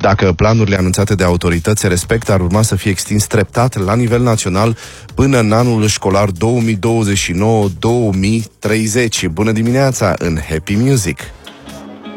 Dacă planurile anunțate de autorități se respectă, ar urma să fie extins treptat la nivel național până în anul școlar 2029-2030. Bună dimineața în Happy Music!